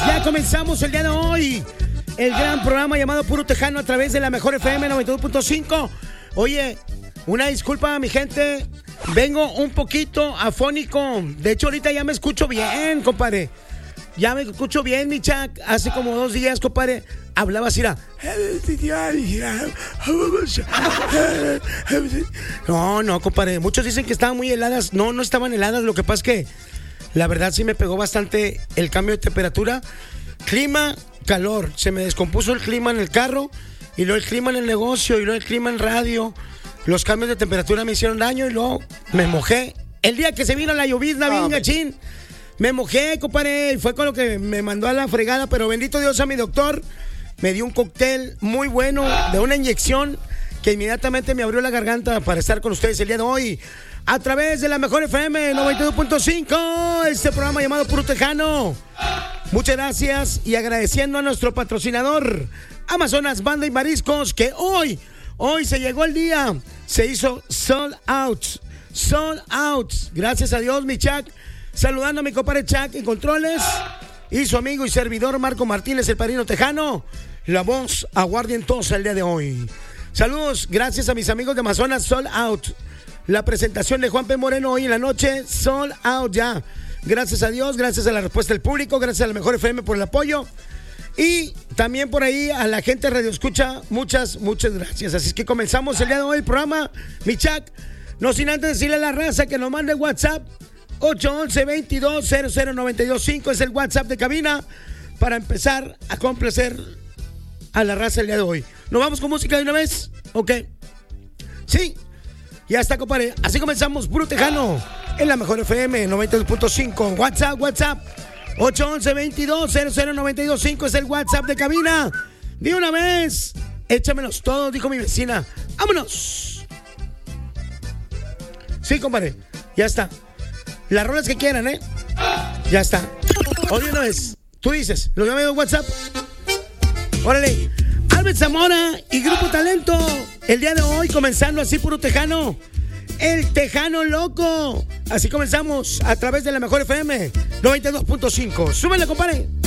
Ya comenzamos el día de hoy el gran programa llamado Puro Tejano a través de la Mejor FM 92.5. Oye, una disculpa, mi gente. Vengo un poquito afónico. De hecho, ahorita ya me escucho bien, compadre. Ya me escucho bien, mi Chuck. Hace como 2 días, compadre, hablaba así. No, compadre. Muchos dicen que estaban muy heladas. No estaban heladas. Lo que pasa es que la verdad sí me pegó bastante el cambio de temperatura. Clima, calor. Se me descompuso el clima en el carro, y luego el clima en el negocio, y luego el clima en radio. Los cambios de temperatura me hicieron daño y luego me mojé. El día que se vino la llovizna, bien gachín, me mojé, compadre. Fue con lo que me mandó a la fregada, pero bendito Dios a mi doctor. Me dio un cóctel muy bueno de una inyección que inmediatamente me abrió la garganta para estar con ustedes el día de hoy. A través de la Mejor FM 92.5, este programa llamado Puro Tejano. Muchas gracias y agradeciendo a nuestro patrocinador, Amazonas Banda y Mariscos, que hoy se llegó el día. Se hizo sold out. Gracias a Dios, mi Chuck. Saludando a mi compadre Chuck en controles. Y su amigo y servidor Marco Martínez, el padrino tejano. La voz aguardientosa el día de hoy. Saludos, gracias a mis amigos de Amazonas, sold out. La presentación de Juan P. Moreno hoy en la noche, sold out ya. Gracias a Dios, gracias a la respuesta del público, gracias a la Mejor FM por el apoyo. Y también por ahí a la gente de Radio Escucha, muchas gracias. Así es que comenzamos el día de hoy el programa, mi Chuck. No sin antes decirle a la raza que nos mande WhatsApp. 811-22-00-925 es el WhatsApp de cabina para empezar a complacer a la raza el día de hoy. ¿Nos vamos con música de una vez? Ok. Sí. Ya está, compadre. Así comenzamos Puro Tejano en la Mejor FM 92.5. WhatsApp. 811-22-00-925 es el WhatsApp de cabina. De una vez. Échamelos todos, dijo mi vecina. ¡Vámonos! Sí, compadre. Ya está. Las rolas que quieran, ¿eh? Ya está. O de una vez. Tú dices. ¿Lo llamo en WhatsApp? Órale. Albert Zamora y Grupo Talento. El día de hoy comenzando así Puro Tejano. El Tejano Loco. Así comenzamos a través de la Mejor FM 92.5. Súbele, compadre.